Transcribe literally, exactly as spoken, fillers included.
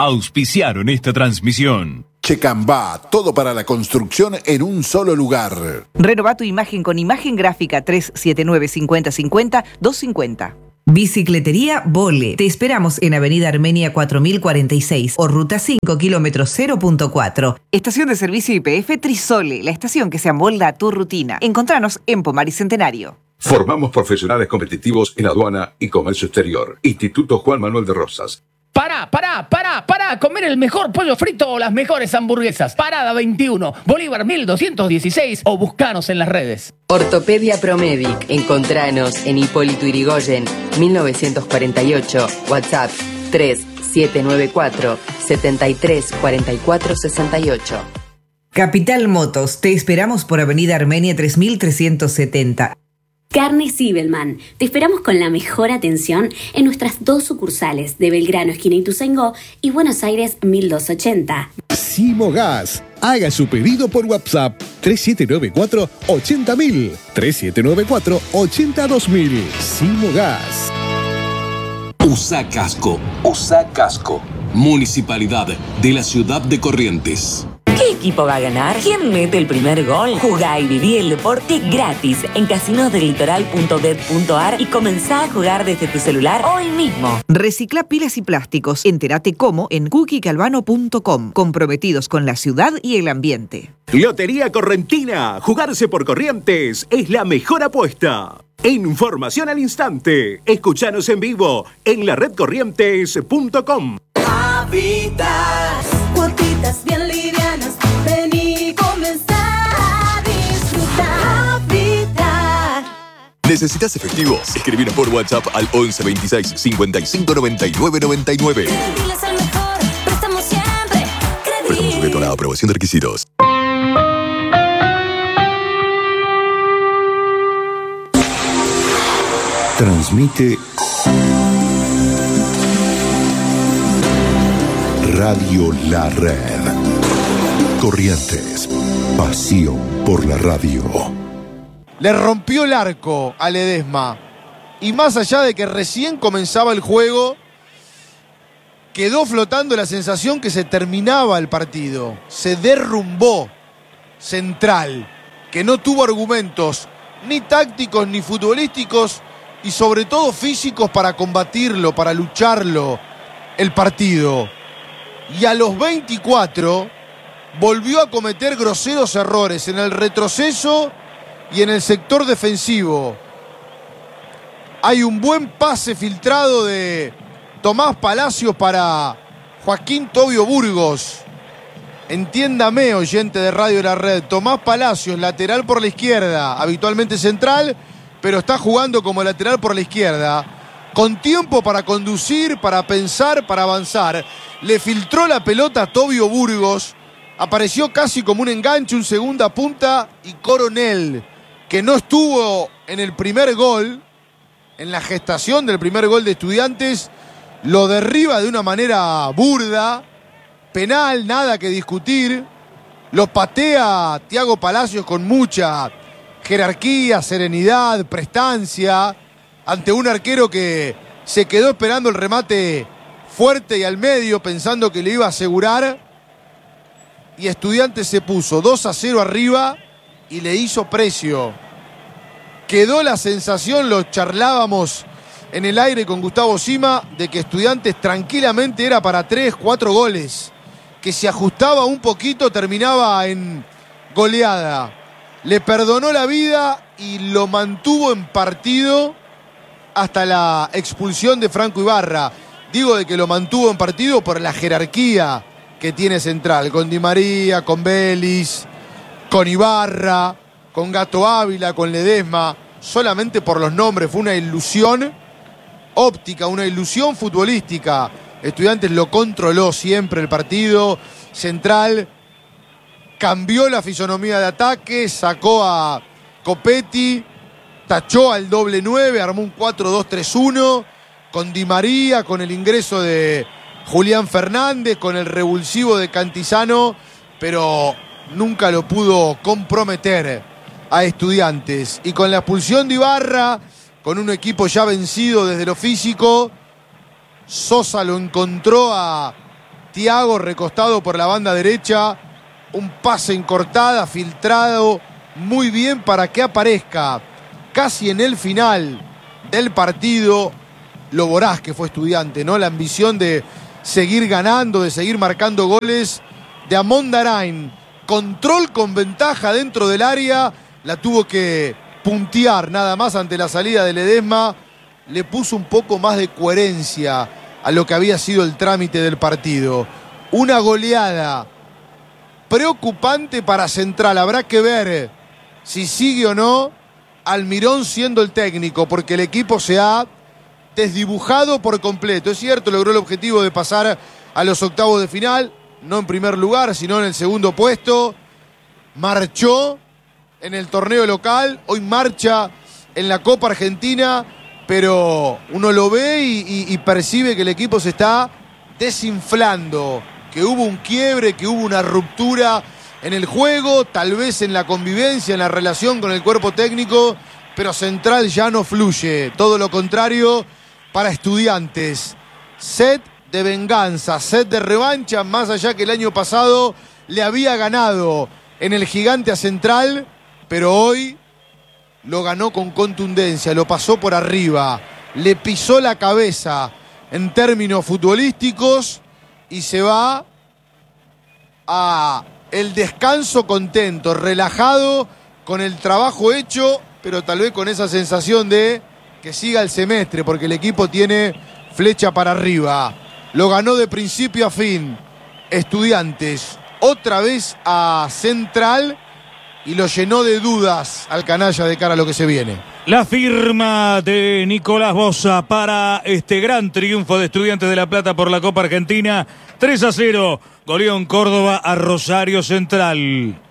auspiciaron esta transmisión. Checambá, todo para la construcción en un solo lugar. Renová tu imagen con imagen gráfica tres siete nueve cinco cero cinco cero dos cinco cero. Bicicletería Vole. Te esperamos en Avenida Armenia cuatro mil cuarenta y seis o Ruta cinco, kilómetro cero punto cuatro. Estación de servicio Y P F Trisole, la estación que se amolda a tu rutina. Encontranos en Pomar y Centenario. Formamos profesionales competitivos en aduana y comercio exterior. Instituto Juan Manuel de Rosas. Pará, pará, pará, pará, comer el mejor pollo frito o las mejores hamburguesas. Parada veintiuno, Bolívar mil doscientos dieciséis o buscanos en las redes. Ortopedia Promedic. Encontranos en Hipólito Yrigoyen, mil novecientos cuarenta y ocho. WhatsApp tres siete nueve cuatro siete tres cuatro cuatro seis ocho. Capital Motos. Te esperamos por Avenida Armenia tres mil trescientos setenta. Carnes Zibelman. Te esperamos con la mejor atención en nuestras dos sucursales de Belgrano, esquina Ituzaingó, y Buenos Aires mil doscientos ochenta. Simogas. Haga su pedido por WhatsApp tres siete nueve cuatro ochenta mil, tres siete nueve cuatro ochenta dos mil. Simogas. Usa casco, usa casco. Municipalidad de la ciudad de Corrientes. ¿Qué equipo va a ganar? ¿Quién mete el primer gol? Jugá y viví el deporte gratis en casinos del litoral punto bet punto ar y comenzá a jugar desde tu celular hoy mismo. Recicla pilas y plásticos. Entérate cómo en cookie calvano punto com. Comprometidos con la ciudad y el ambiente. Lotería Correntina. Jugarse por Corrientes es la mejor apuesta. Información al instante. Escuchanos en vivo en la red corrientes punto com. Habitas, cuotitas bien livianas. Vení y comenzá a disfrutar. Habitat. ¿Necesitas efectivo? Escribinos por WhatsApp al once veintiséis cincuenta y cinco noventa y nueve noventa y nueve. Credibil es el mejor, prestamos siempre. Préstamo sujeto a la aprobación de requisitos. Transmite Radio La Red. Corrientes, pasión por la radio. Le rompió el arco a Ledesma. Y más allá de que recién comenzaba el juego, quedó flotando la sensación que se terminaba el partido. Se derrumbó Central, que no tuvo argumentos ni tácticos ni futbolísticos y sobre todo físicos para combatirlo, para lucharlo, el partido. Y a los veinticuatro volvió a cometer groseros errores en el retroceso y en el sector defensivo. Hay un buen pase filtrado de Tomás Palacios para Joaquín Tobio Burgos. Entiéndame, oyente de Radio La Red. Tomás Palacios, lateral por la izquierda, habitualmente central, pero está jugando como lateral por la izquierda. Con tiempo para conducir, para pensar, para avanzar. Le filtró la pelota a Tobio Burgos. Apareció casi como un enganche, un segunda punta. Y Coronel, que no estuvo en el primer gol, en la gestación del primer gol de Estudiantes, lo derriba de una manera burda. Penal, nada que discutir. Lo patea Thiago Palacios con mucha jerarquía, serenidad, prestancia, ante un arquero que se quedó esperando el remate fuerte y al medio, pensando que le iba a asegurar. Y Estudiantes se puso dos a cero arriba y le hizo precio. Quedó la sensación, lo charlábamos en el aire con Gustavo Sima, de que Estudiantes tranquilamente era para tres, cuatro goles. Que si ajustaba un poquito terminaba en goleada. Le perdonó la vida y lo mantuvo en partido hasta la expulsión de Franco Ibarra. Digo de que lo mantuvo en partido por la jerarquía que tiene Central, con Di María, con Vélez, con Ibarra, con Gato Ávila, con Ledesma. Solamente por los nombres, fue una ilusión óptica, una ilusión futbolística. Estudiantes lo controló siempre el partido. Central cambió la fisonomía de ataque, sacó a Copetti, tachó al doble nueve, armó un cuatro dos tres uno con Di María, con el ingreso de Julián Fernández, con el revulsivo de Cantizano, pero nunca lo pudo comprometer a Estudiantes. Y con la expulsión de Ibarra, con un equipo ya vencido desde lo físico, Sosa lo encontró a Thiago recostado por la banda derecha, un pase en cortada, filtrado muy bien para que aparezca casi en el final del partido lo voraz que fue Estudiante, ¿no? La ambición de seguir ganando, de seguir marcando goles de Amondarain. Control con ventaja dentro del área, la tuvo que puntear nada más ante la salida de Ledesma. Le puso un poco más de coherencia a lo que había sido el trámite del partido. Una goleada preocupante para Central. Habrá que ver si sigue o no Almirón siendo el técnico, porque el equipo se ha desdibujado por completo. Es cierto, logró el objetivo de pasar a los octavos de final, no en primer lugar, sino en el segundo puesto. Marchó en el torneo local, hoy marcha en la Copa Argentina, pero uno lo ve y, y, y percibe que el equipo se está desinflando, que hubo un quiebre, que hubo una ruptura en el juego, tal vez en la convivencia, en la relación con el cuerpo técnico, pero Central ya no fluye, todo lo contrario para Estudiantes. Sed de venganza, sed de revancha, más allá que el año pasado le había ganado en el Gigante a Central, pero hoy lo ganó con contundencia, lo pasó por arriba, le pisó la cabeza en términos futbolísticos y se va a el descanso contento, relajado, con el trabajo hecho, pero tal vez con esa sensación de que siga el semestre, porque el equipo tiene flecha para arriba. Lo ganó de principio a fin. Estudiantes otra vez a Central y lo llenó de dudas al canalla de cara a lo que se viene. La firma de Nicolás Boza para este gran triunfo de Estudiantes de La Plata por la Copa Argentina. tres a cero. Goleó en Córdoba a Rosario Central.